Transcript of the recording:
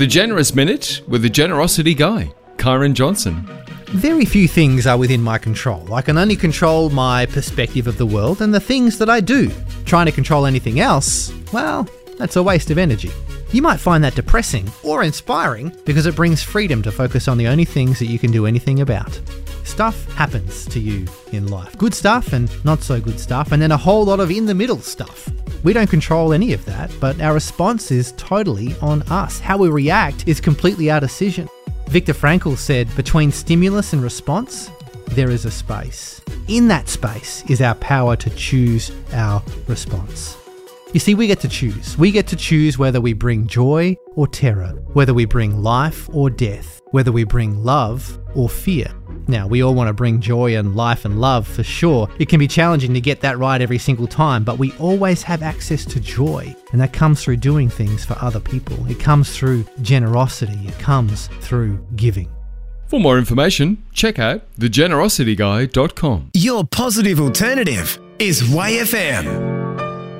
The Generous Minute with the Generosity Guy, Kyron Johnson. Very few things are within my control. I can only control my perspective of the world and the things that I do. Trying to control anything else, well, that's a waste of energy. You might find that depressing or inspiring because it brings freedom to focus on the only things that you can do anything about. Stuff happens to you in life. Good stuff and not so good stuff, and then a whole lot of in-the-middle stuff. We don't control any of that, but our response is totally on us. How we react is completely our decision. Viktor Frankl said, between stimulus and response, there is a space. In that space is our power to choose our response. You see, we get to choose. We get to choose whether we bring joy or terror, whether we bring life or death, whether we bring love or fear. Now, we all want to bring joy and life and love for sure. It can be challenging to get that right every single time, but we always have access to joy. And that comes through doing things for other people. It comes through generosity. It comes through giving. For more information, check out thegenerosityguy.com. Your positive alternative is WayFM.